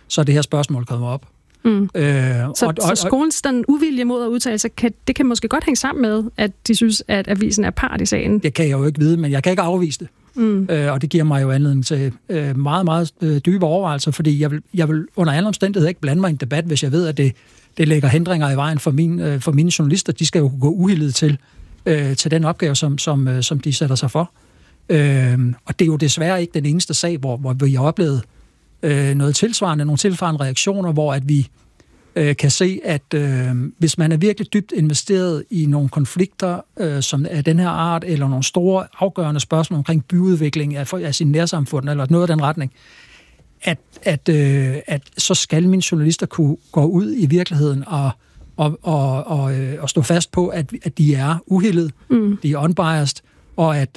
så det her spørgsmål kommer op. Så skolens den uvilje mod at udtale sig, det kan måske godt hænge sammen med, at de synes, at avisen er part i sagen. Det kan jeg jo ikke vide, men jeg kan ikke afvise det. Og det giver mig jo anledning til meget, meget dybe overvejelser, fordi jeg vil under alle omstændigheder ikke blande mig i en debat, hvis jeg ved, at det lægger hindringer i vejen for mine journalister. De skal jo gå uhildet til den opgave, som de sætter sig for. Og det er jo desværre ikke den eneste sag, hvor vi har oplevet nogle tilsvarende reaktioner, hvor at vi kan se, at hvis man er virkelig dybt investeret i nogle konflikter som af den her art, eller nogle store af spørgsmål omkring byudvikling af sin nærsamfund, eller noget af den retning, at så skal mine journalister kunne gå ud i virkeligheden og stå fast på, at de er uhildet, de er unbiased, og at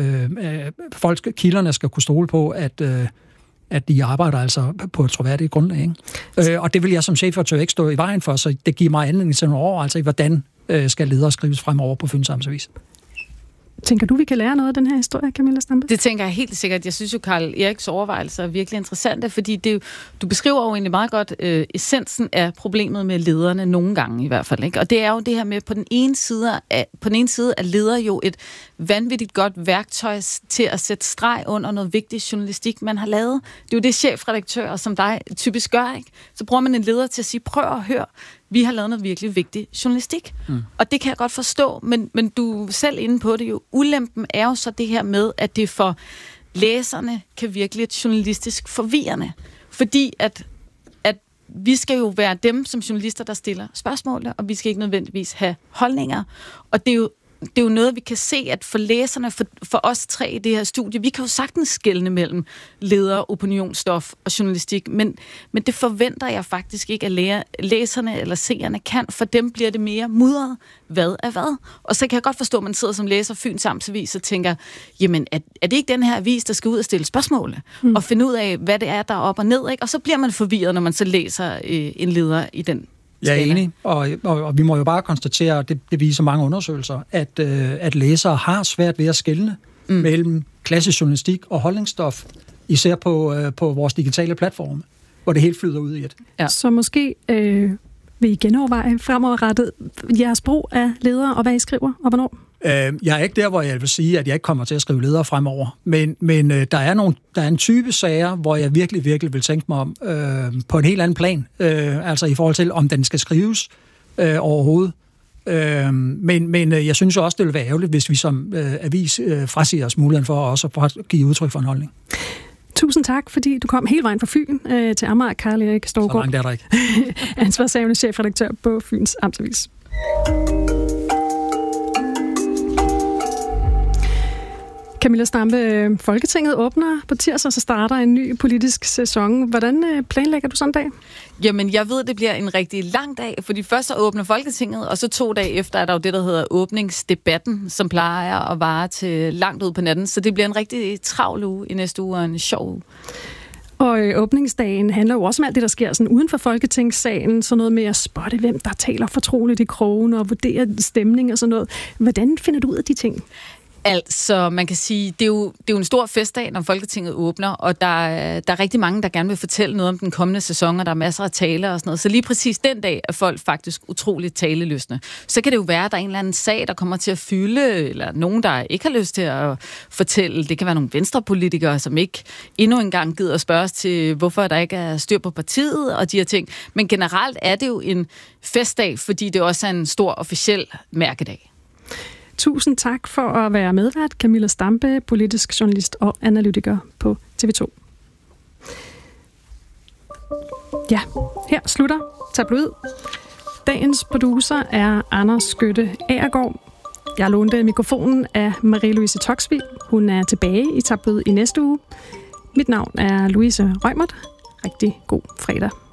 kilderne skal kunne stole på, at de arbejder altså på et troværdigt grundlag. Ikke? Og det vil jeg som chefredaktør ikke stå i vejen for, så det giver mig anledning til nogle overvejelser i, hvordan skal ledere skrives fremover på Fyns Amtsavis. Tænker du, vi kan lære noget af den her historie, Camilla Stampe? Det tænker jeg helt sikkert. Jeg synes jo, Karl Eriks overvejelser er virkelig interessante, fordi du beskriver jo egentlig meget godt essensen af problemet med lederne, nogle gange i hvert fald. Ikke? Og det er jo det her med, på den ene side er leder jo et vanvittigt godt værktøj til at sætte streg under noget vigtig journalistik, man har lavet. Det er jo det chefredaktører som dig typisk gør, ikke? Så bruger man en leder til at sige, prøv at høre, vi har lavet noget virkelig vigtigt journalistik. Og det kan jeg godt forstå, men du er selv inde på det jo. Ulempen er jo så det her med, at det for læserne kan virkelig et journalistisk forvirrende. Fordi at vi skal jo være dem som journalister, der stiller spørgsmål, og vi skal ikke nødvendigvis have holdninger. Og det er jo noget, vi kan se, at for læserne, for os tre i det her studie, vi kan jo sagtens skelne mellem leder, opinionsstof og journalistik, men det forventer jeg faktisk ikke, at læserne eller seerne kan. For dem bliver det mere mudret. Hvad er hvad? Og så kan jeg godt forstå, at man sidder som læser Fyns Amtsavis og tænker, jamen, er det ikke den her avis, der skal ud og stille spørgsmål? Og finde ud af, hvad det er, der er op og ned, ikke? Og så bliver man forvirret, når man så læser en leder i den. Jeg er enig, og vi må jo bare konstatere, og det viser mange undersøgelser, at læsere har svært ved at skelne mellem klassisk journalistik og holdningsstof, især på vores digitale platforme, hvor det helt flyder ud i et. Ja. Så måske vil I genoverveje fremoverrettet jeres brug af ledere, og hvad I skriver, og hvornår? Jeg er ikke der, hvor jeg vil sige, at jeg ikke kommer til at skrive ledere fremover. Men der er en type sager, hvor jeg virkelig, virkelig vil tænke mig om på en helt anden plan. Altså i forhold til, om den skal skrives overhovedet. Men jeg synes også, det vil være ærgerligt, hvis vi som avis frasiger os muligheden for også at give udtryk for en holdning. Tusind tak, fordi du kom hele vejen fra Fyn til Amager, Karl Erik Stougaard. Så langt er der ikke. Ansvarshavende chefredaktør på Fyns Amtsavis. Camilla Stampe, Folketinget åbner på tirsdag, så starter en ny politisk sæson. Hvordan planlægger du sådan en dag? Jamen, jeg ved, det bliver en rigtig lang dag, fordi først så åbner Folketinget, og så 2 dage efter er der jo det, der hedder åbningsdebatten, som plejer at vare til langt ud på natten. Så det bliver en rigtig travl uge i næste uge, og en sjov uge. Og åbningsdagen handler jo også om alt det, der sker sådan uden for Folketingssalen, sådan noget med at spotte, hvem der taler fortroligt i krogen, og vurdere stemning og sådan noget. Hvordan finder du ud af de ting? Altså, man kan sige, det er jo en stor festdag, når Folketinget åbner, og der er rigtig mange, der gerne vil fortælle noget om den kommende sæson, og der er masser af taler og sådan noget. Så lige præcis den dag er folk faktisk utroligt talelystne. Så kan det jo være, at der er en eller anden sag, der kommer til at fylde, eller nogen, der ikke har lyst til at fortælle. Det kan være nogle venstrepolitikere, som ikke endnu engang gider at spørge os til, hvorfor der ikke er styr på partiet og de her ting. Men generelt er det jo en festdag, fordi det også er en stor officiel mærkedag. Tusind tak for at være medvært, Camilla Stampe, politisk journalist og analytiker på TV2. Ja, her slutter Tabloid. Dagens producer er Anders Skytte Agergaard. Jeg lånte mikrofonen af Marie-Louise Toksvig. Hun er tilbage i Tabloid i næste uge. Mit navn er Louise Reumert. Rigtig god fredag.